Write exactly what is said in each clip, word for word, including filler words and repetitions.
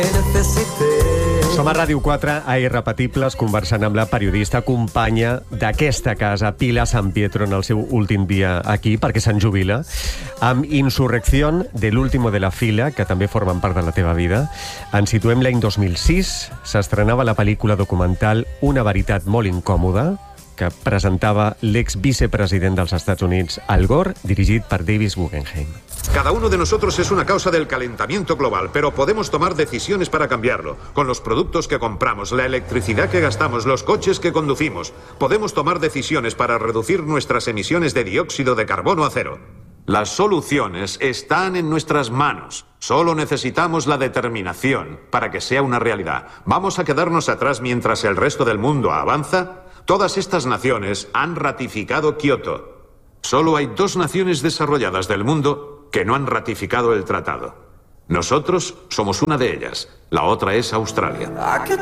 Som a Ràdio quatre, a Irrepetibles, conversant amb la periodista companya d'aquesta casa, Pilar San Pietro, en el seu últim dia aquí, perquè se'n jubila, amb Insurrección, de l'último de la fila, que també formen part de la teva vida. Ens situem l'any dos mil sis, s'estrenava la pel·lícula documental Una veritat molt incòmoda, que presentava l'ex-vicepresident dels Estats Units, Al Gore, dirigit per Davis Guggenheim. Cada uno de nosotros es una causa del calentamiento global, pero podemos tomar decisiones para cambiarlo. Con los productos que compramos, la electricidad que gastamos, los coches que conducimos, podemos tomar decisiones para reducir nuestras emisiones de dióxido de carbono a cero. Las soluciones están en nuestras manos. Solo necesitamos la determinación para que sea una realidad. ¿Vamos a quedarnos atrás mientras el resto del mundo avanza? Todas estas naciones han ratificado Kioto. Solo hay dos naciones desarrolladas del mundo que no han ratificado el tratado. Nosotros somos una de ellas. La otra es Australia.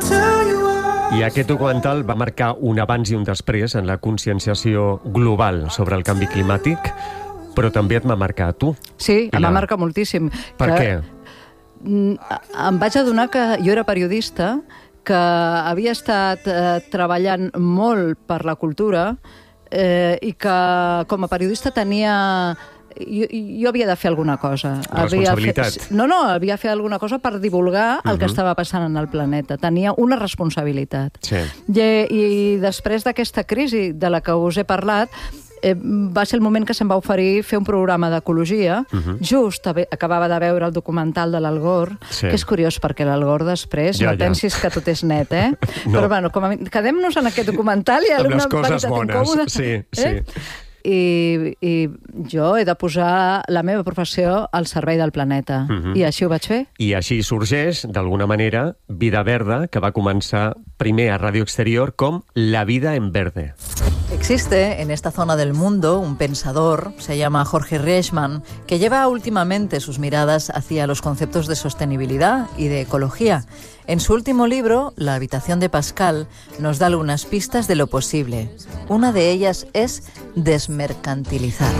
I aquest documental va marcar un abans i un després en la conscienciació global sobre el canvi climàtic, però també et va marcar a tu. Sí, em va marcar moltíssim. Per que, què? Em vaig adonar que jo era periodista, que havia estat eh, treballant molt per la cultura eh, i que com a periodista tenia... Jo, jo havia de fer alguna cosa. Responsabilitat. Fet, no, no, havia de fer alguna cosa per divulgar el uh-huh. que estava passant en el planeta. Tenia una responsabilitat. Sí. I, i després d'aquesta crisi de la que us he parlat, eh, va ser el moment que se'm va oferir fer un programa d'ecologia. Uh-huh. Just acabava de veure el documental de l'Al Gore, sí. que és curiós perquè l'Al Gore després, ja, no ja. pensis que tot és net, eh? no. Però bueno, com a, quedem-nos en aquest documental i alguna veritat incòmoda. Sí, sí. Eh? I, i jo he de posar la meva professió al servei del planeta. Uh-huh. I així ho vaig fer. I així sorgeix, d'alguna manera, Vida Verda, que va començar primer a Ràdio Exterior com La Vida en Verde. Existe en esta zona del mundo un pensador, se llama Jorge Reichmann, que lleva últimamente sus miradas hacia los conceptos de sostenibilidad y de ecología. En su último libro, La habitación de Pascal, nos da algunas pistas de lo posible. Una de ellas es desmercantilizar.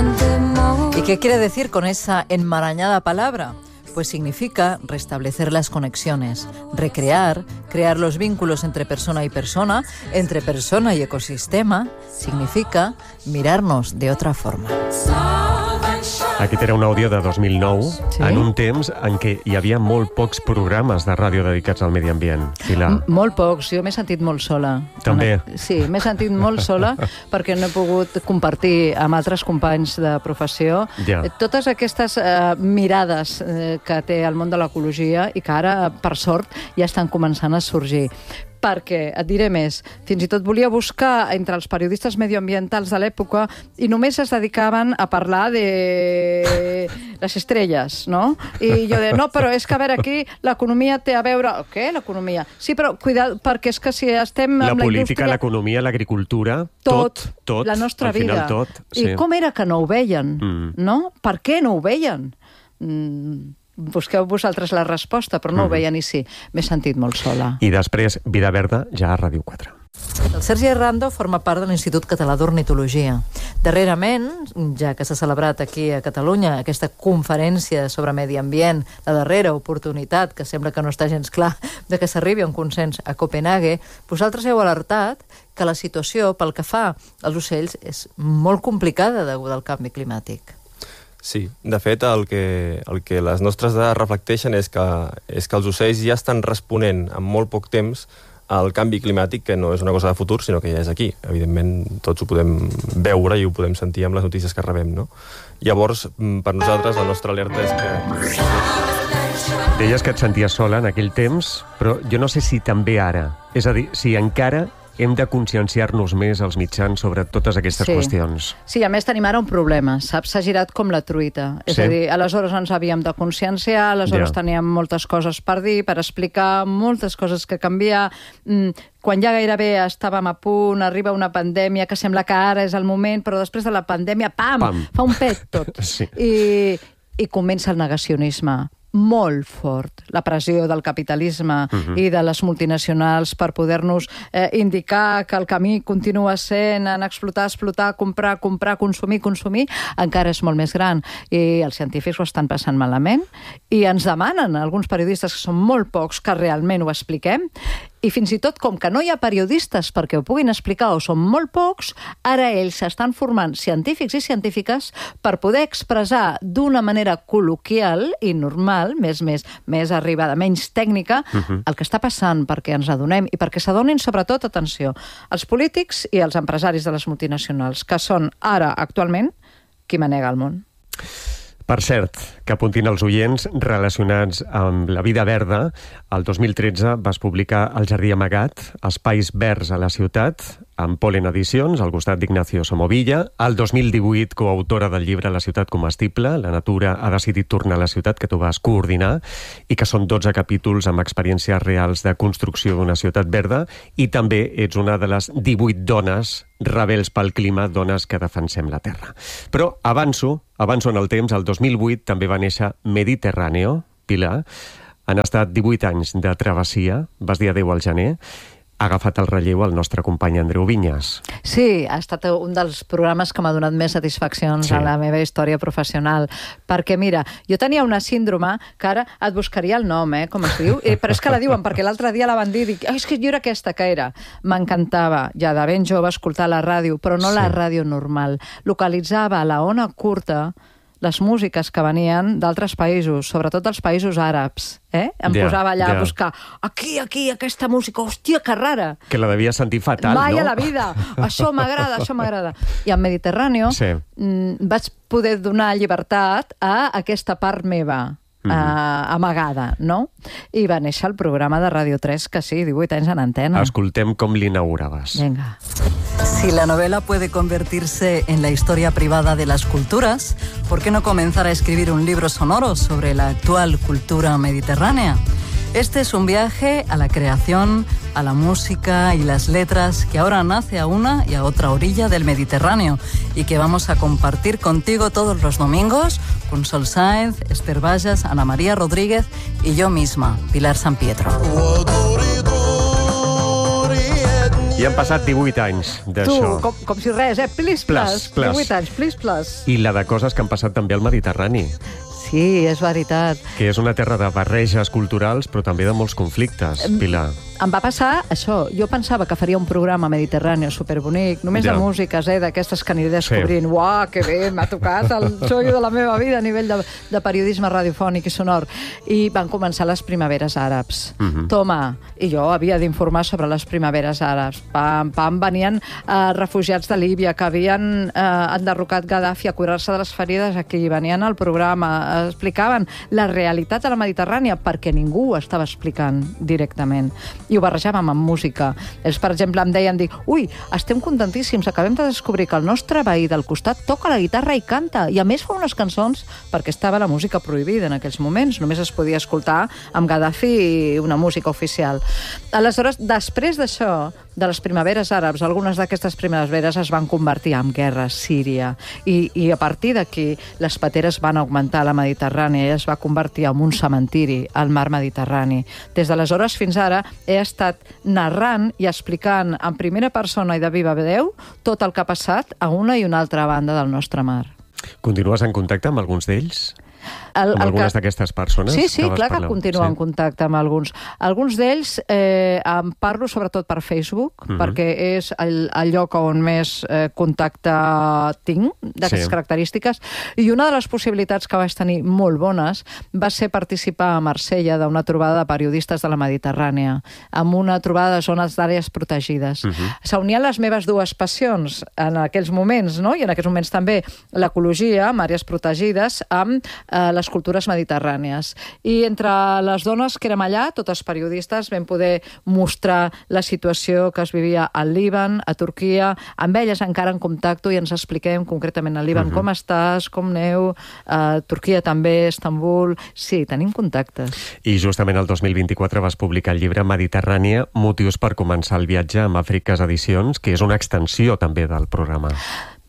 ¿Y qué quiere decir con esa enmarañada palabra? Pues significa restablecer las conexiones, recrear, crear los vínculos entre persona y persona, entre persona y ecosistema. Significa mirarnos de otra forma. Aquest era un àudio de dos mil nou, sí? En un temps en què hi havia molt pocs programes de ràdio dedicats al medi ambient. Pilar. M molt pocs. Jo m'he sentit molt sola. També? Sí, m'he sentit molt sola perquè no he pogut compartir amb altres companys de professió ja. totes aquestes eh, mirades eh, que té el món de l'ecologia i que ara, per sort, ja estan començant a sorgir. Perquè, et diré més, fins i tot volia buscar entre els periodistes medioambientals de l'època i només es dedicaven a parlar de les estrelles, no? I jo deia, no, però és que a veure, aquí l'economia té a veure... Què, l'economia? Sí, però cuidado, perquè és que si estem amb la, la política, indústria... l'economia, l'agricultura, tot, tot, tot, la nostra al vida. Final tot. Sí. I com era que no ho veien, mm. no? Per què no ho veien? Mm... Busqueu vosaltres la resposta, però no mm. ho veien i sí. M'he sentit molt sola. I després, Vida Verda, ja a Ràdio quatre. El Sergi Herrando forma part de l'Institut Català d'Ornitologia. Darrerament, ja que s'ha celebrat aquí a Catalunya aquesta conferència sobre medi ambient, la darrera oportunitat, que sembla que no està gens clar, de que s'arribi a un consens a Copenhague, vosaltres heu alertat que la situació, pel que fa als ocells, és molt complicada degut al canvi climàtic. Sí, de fet, el que, el que les nostres dades reflecteixen és que, és que els ocells ja estan responent en molt poc temps al canvi climàtic, que no és una cosa de futur, sinó que ja és aquí. Evidentment, tots ho podem veure i ho podem sentir amb les notícies que rebem, no? Llavors, per nosaltres, la nostra alerta és que... Deies que et senties sola en aquell temps, però jo no sé si també ara. És a dir, si encara hem de conscienciar-nos més als mitjans sobre totes aquestes sí. qüestions. Sí, a més tenim ara un problema, saps? S'ha girat com la truita. És sí. a dir, aleshores ens havíem de conscienciar, aleshores ja. teníem moltes coses per dir, per explicar, moltes coses que canviar. Mm, quan ja gairebé estàvem a punt, arriba una pandèmia que sembla que ara és el moment, però després de la pandèmia, pam, pam. fa un pet tot. sí. I, I comença el negacionisme. molt fort, la pressió del capitalisme uh-huh. i de les multinacionals per poder-nos eh, indicar que el camí continua sent en explotar, explotar, comprar, comprar, consumir, consumir, encara és molt més gran. I els científics ho estan passant malament i ens demanen, alguns periodistes, que són molt pocs, que realment ho expliquem. I fins i tot, com que no hi ha periodistes perquè ho puguin explicar o són molt pocs, ara ells s'estan formant científics i científiques per poder expressar d'una manera col·loquial i normal, més, més, més arribada, menys tècnica, uh-huh. el que està passant, perquè ens adonem i perquè s'adonin sobretot, atenció, els polítics i els empresaris de les multinacionals, que són ara, actualment, qui manega el món. Per cert, que apuntin els oients relacionats amb la vida verda. El dos mil tretze vas publicar El jardí amagat, espais verds a la ciutat, amb Polen Edicions, al costat d'Ignacio Somovilla. El dos mil divuit, coautora del llibre La ciutat comestible, la natura ha decidit tornar a la ciutat, que tu vas coordinar, i que són dotze capítols amb experiències reals de construcció d'una ciutat verda, i també ets una de les divuit dones rebels pel clima, dones que defensem la terra. Però avanço, avanço en el temps, el dos mil vuit també va néixer Mediterráneo, Pilar. Han estat divuit anys de travessia, vas dir adéu al gener, ha agafat el relleu el nostre company Andreu Vinyes. Sí, ha estat un dels programes que m'ha donat més satisfaccions sí. a la meva història professional, perquè mira, jo tenia una síndrome que ara et buscaria el nom, eh, com es diu, eh, però és que la diuen, perquè l'altre dia la van dir, dic, és que jo era aquesta que era. M'encantava, ja de ben jove, escoltar la ràdio, però no sí. la ràdio normal. Localitzava a la ona curta les músiques que venien d'altres països, sobretot dels països àrabs. Eh? Em yeah, posava allà yeah. a buscar aquí, aquí, aquesta música, hòstia, que rara. Que la devia sentir fatal, Mai no? Mai a la vida. Això m'agrada, això m'agrada. I en Mediterráneo sí. vaig poder donar llibertat a aquesta part meva. Uh, amagada, no? I va néixer el programa de Ràdio tres, que sí, divuit anys en antena. Escoltem com l'inauguraves. Venga. Si la novela puede convertirse en la historia privada de las culturas, ¿por qué no comenzar a escribir un libro sonoro sobre la actual cultura mediterránea? Este es un viaje a la creación, a la música y las letras que ahora nace a una y a otra orilla del Mediterráneo y que vamos a compartir contigo todos los domingos con Sol Sáenz, Esther Bajas, Ana María Rodríguez y yo misma, Pilar San Pietro. I han passat divuit anys d'això. Tu, com, com si res, eh? Plis, plas. Plas, plas. divuit anys, plis, plas. I la de coses que han passat també al Mediterrani. Sí, és veritat. Que és una terra de barreges culturals, però també de molts conflictes, Pilar. Em va passar això. Jo pensava que faria un programa mediterrani superbonic, només ja. de músiques, eh, d'aquestes que aniré descobrint. Sí. Uau, que bé, m'ha tocat el xollo de la meva vida a nivell de, de periodisme radiofònic i sonor. I van començar les primaveres àrabs. Uh-huh. Toma, i jo havia d'informar sobre les primaveres àrabs. Pam, pam, venien eh, refugiats de Líbia que havien eh, enderrocat Gaddafi a curar-se de les ferides aquí. Venien al programa, explicaven la realitat de la Mediterrània perquè ningú ho estava explicant directament. I ho barrejàvem amb música. Ells, per exemple, em deien, dic, ui, estem contentíssims, acabem de descobrir que el nostre veí del costat toca la guitarra i canta, i a més fa unes cançons perquè estava la música prohibida en aquells moments, només es podia escoltar amb Gaddafi una música oficial. Aleshores, després d'això, de les primaveres àrabs, algunes d'aquestes primaveres es van convertir en guerra a Síria, i, i a partir d'aquí les pateres van augmentar a la Mediterrània i es va convertir en un cementiri al mar Mediterrani. Des d'aleshores fins ara he estat narrant i explicant en primera persona i de viva veu tot el que ha passat a una i una altra banda del nostre mar. Continues en contacte amb alguns d'ells? El, amb el algunes que... d'aquestes persones? Sí, sí, que clar parlar. que continuo sí. en contacte amb alguns. Alguns d'ells eh, em parlo sobretot per Facebook, uh-huh. perquè és el, el lloc on més eh, contacte tinc d'aquestes sí. característiques, i una de les possibilitats que vaig tenir molt bones va ser participar a Marsella d'una trobada de periodistes de la Mediterrània, amb una trobada de zones d'àrees protegides. Uh-huh. S'unien les meves dues passions en aquells moments, no? I en aquests moments també l'ecologia, amb àrees protegides, amb eh, les cultures mediterrànies. I entre les dones que érem allà, totes periodistes, vam poder mostrar la situació que es vivia al Líban, a Turquia, amb elles encara en contacte i ens expliquem concretament al Líban uh-huh. com estàs, com neu, a Turquia també, Istanbul... Sí, tenim contactes. I justament el dos mil vint-i-quatre vas publicar el llibre Mediterrània, motius per començar el viatge amb Àfriques Edicions, que és una extensió també del programa.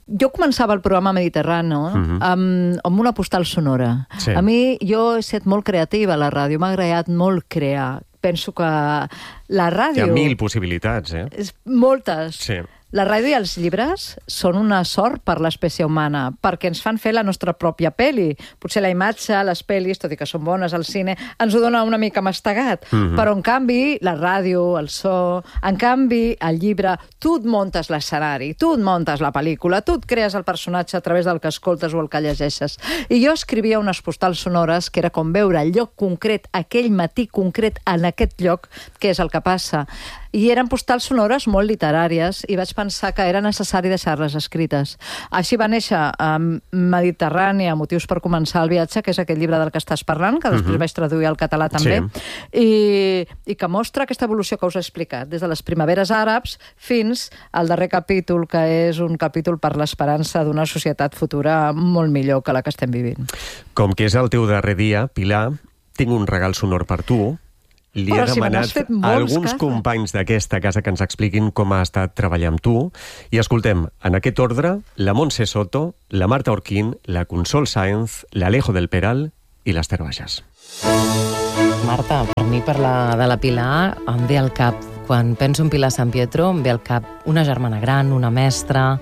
Jo començava el programa Mediterrani uh-huh. amb, amb una postal sonora. Sí. A mi, jo he estat molt creativa a la ràdio, m'ha agradat molt crear. Penso que la ràdio... Hi ha mil possibilitats, eh? Moltes. Sí. La ràdio i els llibres són una sort per l'espècie humana, perquè ens fan fer la nostra pròpia pel·li. Potser la imatge, les pel·lis, tot i que són bones al cine, ens ho dona una mica mastegat. Mm-hmm. Però, en canvi, la ràdio, el so... En canvi, el llibre, tu et muntes l'escenari, tu et muntes la pel·lícula, tu et crees el personatge a través del que escoltes o el que llegeixes. I jo escrivia unes postals sonores que era com veure el lloc concret, aquell matí concret, en aquest lloc, que és el que passa. I eren postals sonores molt literàries i vaig pensar que era necessari deixar-les escrites. Així va néixer um, Mediterrània, motius per començar el viatge, que és aquell llibre del que estàs parlant, que després uh-huh. vaig traduir al català també, sí. I, i que mostra aquesta evolució que us he explicat, des de les primaveres àrabs fins al darrer capítol, que és un capítol per l'esperança d'una societat futura molt millor que la que estem vivint. Com que és el teu darrer dia, Pilar, tinc un regal sonor per tu. Li he demanat a alguns casa. companys d'aquesta casa que ens expliquin com ha estat treballar amb tu. I escoltem, en aquest ordre, la Montse Soto, la Marta Orquín, la Consol Sáenz, l'Alejo del Peral i l'Ester Bajas. Marta, per mi parlar de la Pilar em ve al cap. Quan penso en Pilar San Pietro em ve al cap una germana gran, una mestra,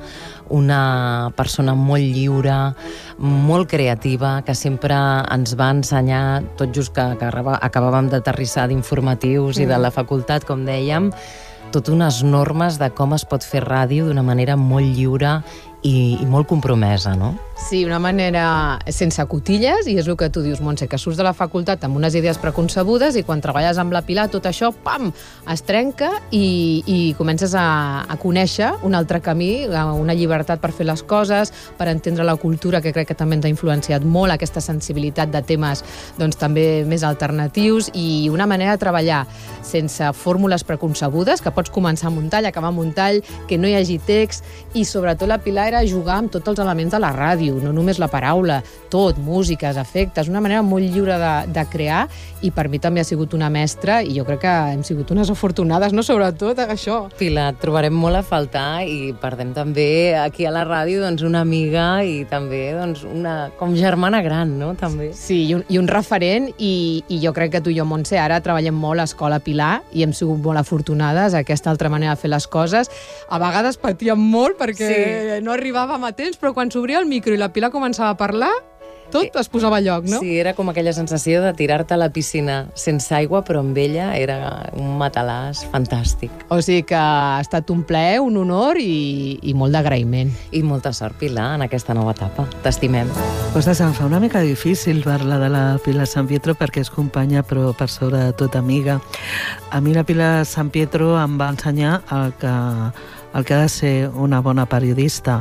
una persona molt lliure, molt creativa, que sempre ens va ensenyar, tot just que, que acabàvem d'aterrissar d'informatius mm. i de la facultat, com dèiem, tot unes normes de com es pot fer ràdio d'una manera molt lliure i, i molt compromesa, no? Sí, una manera sense cotilles, i és el que tu dius, Montse, que surts de la facultat amb unes idees preconcebudes i quan treballes amb la Pilar tot això, pam, es trenca i, i comences a, a conèixer un altre camí, una llibertat per fer les coses, per entendre la cultura, que crec que també ens ha influenciat molt, aquesta sensibilitat de temes doncs, també més alternatius, i una manera de treballar sense fórmules preconcebudes, que pots començar amb un tall, acabar amb un tall, que no hi hagi text, i sobretot la Pilar era jugar amb tots els elements de la ràdio, no només la paraula, tot, músiques, efectes, una manera molt lliure de, de crear, i per mi també ha sigut una mestra, i jo crec que hem sigut unes afortunades, no? Sobretot això. Pilar, et trobarem molt a faltar, i perdem també aquí a la ràdio doncs, una amiga i també doncs, una com germana gran, no? També. Sí, i un, i un referent, i, i jo crec que tu i jo, Montse, ara treballem molt a Escola Pilar i hem sigut molt afortunades a aquesta altra manera de fer les coses. A vegades patíem molt perquè sí. no arribàvem a temps, però quan s'obria el micro i la Pilar començava a parlar, tot es posava a lloc, no? Sí, era com aquella sensació de tirar-te a la piscina sense aigua, però amb ella era un matalàs fantàstic. O sigui que ha estat un plaer, un honor i, i molt d'agraïment. I molta sort, Pilar, en aquesta nova etapa. T'estimem. Ostres, em fa una mica difícil parlar de la Pilar San Pietro perquè és companya, però per sobre de tot amiga. A mi la Pilar San Pietro em va ensenyar el que, el que ha de ser una bona periodista.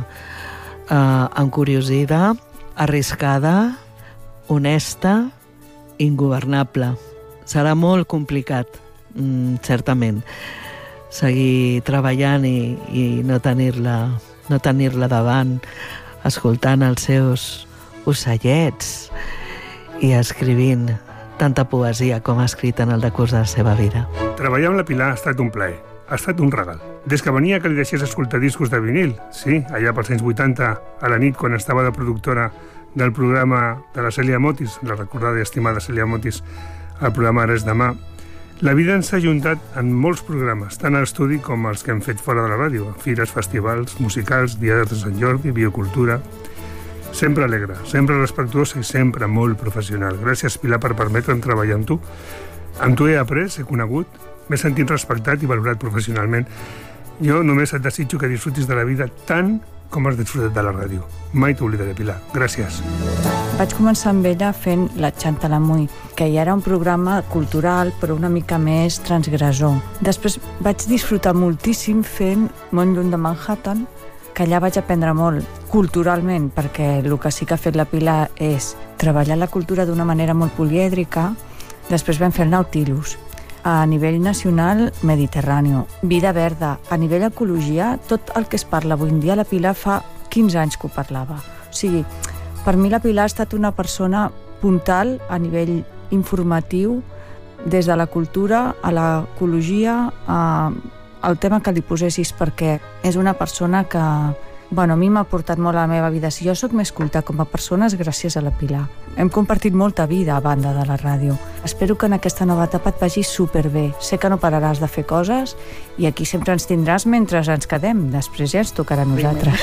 Uh, encuriosida, arriscada, honesta, ingovernable. Serà molt complicat, mm, certament, seguir treballant i, i no tenir-la no tenir-la davant, escoltant els seus ocellets i escrivint tanta poesia com ha escrit en el decurs de la seva vida. Treballar amb la Pilar ha estat un plaer, ha estat un regal. Des que venia que li deixés escoltar discos de vinil, sí, allà pels anys vuitanta, a la nit, quan estava de productora del programa de la Cèlia Motis, la recordada i estimada Cèlia Motis, al programa Ara és demà, la vida ens ha ajuntat en molts programes, tant a l'estudi com els que hem fet fora de la ràdio, fires, festivals, musicals, diades de Sant Jordi, biocultura. Sempre alegre, sempre respectuosa i sempre molt professional. Gràcies, Pilar, per permetre'm treballar amb tu. Amb tu he après, he conegut, m'he sentit respectat i valorat professionalment. Jo només et desitjo que disfrutis de la vida tant com has disfrutat de la ràdio. Mai t'oblidaré, Pilar. Gràcies. Vaig començar amb ella fent La Xantalamuy, que ja era un programa cultural, però una mica més transgressor. Després vaig disfrutar moltíssim fent Món lluny de Manhattan, que allà vaig aprendre molt culturalment, perquè el que sí que ha fet la Pilar és treballar la cultura d'una manera molt polièdrica. Després vam fer el Nautilus. A nivell nacional, Mediterrani, Vida Verda. A nivell ecologia, tot el que es parla avui en dia, la Pilar fa quinze anys que ho parlava. O sigui, per mi la Pilar ha estat una persona puntal a nivell informatiu, des de la cultura a l'ecologia, al tema que li posessis, perquè és una persona que, bueno, a mi m'ha portat molt a la meva vida. Si jo sóc més culta com a persona és gràcies a la Pilar. Hem compartit molta vida a banda de la ràdio. Espero que en aquesta nova etapa et vagi superbé. Sé que no pararàs de fer coses i aquí sempre ens tindràs mentre ens quedem. Després ja ens tocarà a nosaltres.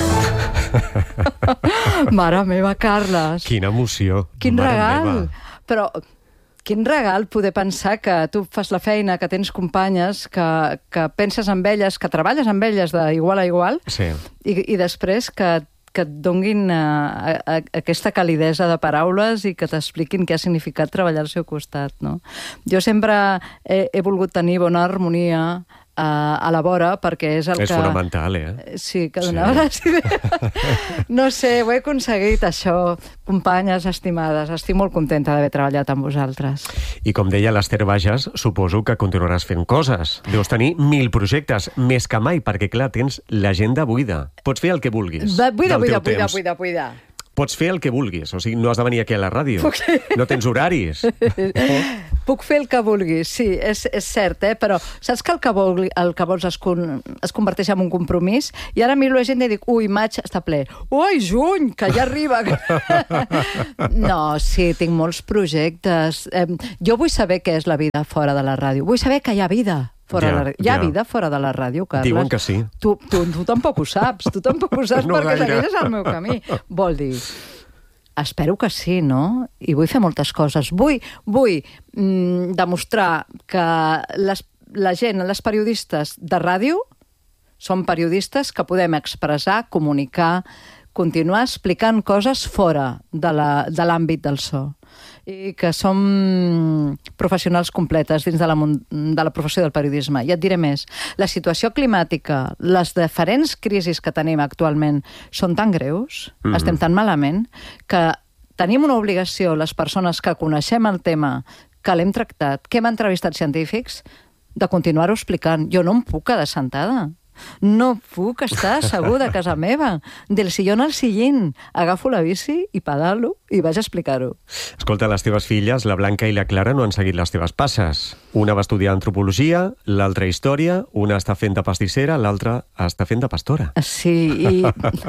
Mare meva, Carles. Quina emoció. Quin Mare regal. meva. Però quin regal poder pensar que tu fas la feina, que tens companyes, que, que penses amb elles, que treballes amb elles d'igual a igual, Sí. i, i després que, que et donguin uh, a, aquesta calidesa de paraules i que t'expliquin què ha significat treballar al seu costat, no? Jo sempre he, he volgut tenir bona harmonia a, a la vora, perquè és el És que... fonamental, eh? Sí, que donava sí. les idees. No sé, ho he aconseguit, això. Companyes estimades, estic molt contenta d'haver treballat amb vosaltres. I com deia l'Ester Bages, suposo que continuaràs fent coses. Deus tenir mil projectes, més que mai, perquè, clar, tens l'agenda buida. Pots fer el que vulguis. Va, buida, del buida, teu buida, temps. buida, buida. Pots fer el que vulguis, o sigui, no has de venir aquí a la ràdio. Puc... No tens horaris. Puc fer el que vulguis, sí, és, és cert, eh? Però saps que el que, vol, el que vols es, con, es converteix en un compromís? I ara miro la gent i dic, ui, maig està ple. Ui, juny, que ja arriba. No, sí, tinc molts projectes. Eh, jo vull saber què és la vida fora de la ràdio. Vull saber que hi ha vida. Fora Ja, la... Hi ha ja. vida fora de la ràdio, Carles? Diuen que sí. Tu, tu, tu tampoc ho saps, tu tampoc ho saps No perquè gaire. segueixes el meu camí. Vol dir, espero que sí, no? I vull fer moltes coses. Vull, vull mm, demostrar que les, la gent, les periodistes de ràdio, són periodistes que podem expressar, comunicar, continuar explicant coses fora de la- de l'àmbit del so. I que som professionals completes dins de la, mon- de la professió del periodisme. I et diré més, la situació climàtica, les diferents crisis que tenim actualment són tan greus, Mhm. estem tan malament, que tenim una obligació, les persones que coneixem el tema, que l'hem tractat, que hem entrevistat científics, de continuar-ho explicant. Jo no em puc quedar sentada. No puc estar asseguda a casa meva, del sillón al sillín. Agafo la bici i pedalo i vaig a explicar-ho. Escolta, les teves filles, la Blanca i la Clara, no han seguit les teves passes. Una va estudiar antropologia, l'altra història, una està fent de pastissera, l'altra està fent de pastora. Sí, i...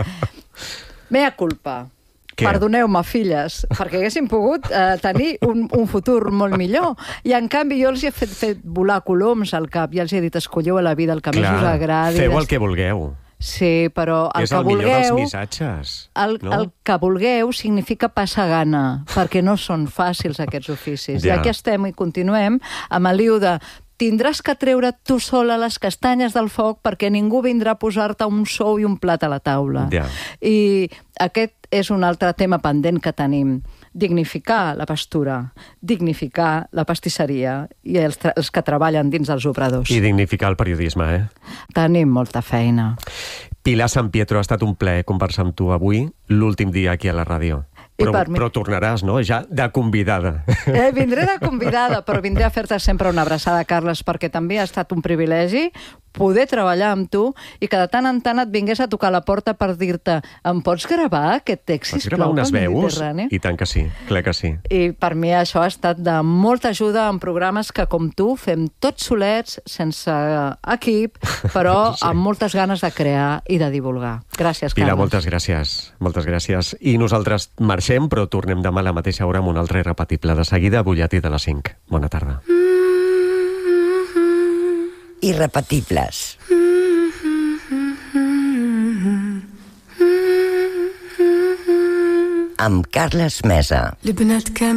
Mea culpa. Què? Perdoneu-me, filles, perquè haguéssim pogut eh, tenir un, un futur molt millor. I, en canvi, jo els he fet, fet volar coloms al cap i els he dit, escolleu a la vida el que més us agradi. feu el que vulgueu. Sí, però el És que el millor dels vulgueu... missatges. El, no? el que vulgueu significa passar gana, perquè no són fàcils aquests oficis. Ja. I aquí estem i continuem amb el liu de tindràs que treure tu sola les castanyes del foc perquè ningú vindrà a posar-te un sou i un plat a la taula. Ja. I aquest és un altre tema pendent que tenim. Dignificar la pastura, dignificar la pastisseria i els, els que treballen dins dels obradors. I dignificar el periodisme, eh? Tenim molta feina. Pilar San Pietro, ha estat un plaer conversar amb tu avui, l'últim dia aquí a la ràdio. I Però, per mi. però tornaràs, no?, ja de convidada. Eh, vindré de convidada, però vindré a fer-te sempre una abraçada, Carles, perquè també ha estat un privilegi poder treballar amb tu i que de tant en tant et vingués a tocar la porta per dir-te em pots gravar aquest text, Pots sisplau, gravar unes pel veus? Mediterrani? I tant que sí, clar que sí. I per mi això ha estat de molta ajuda en programes que, com tu, fem tots solets, sense equip, però Sí. amb moltes ganes de crear i de divulgar. Gràcies, Pilar, Carles. moltes gràcies. Moltes gràcies. I nosaltres marxem, però tornem demà a la mateixa hora amb un altre irrepetible. De seguida, butlletí de les cinc. Bona tarda. Irrepetibles. Amb Carles Mesa.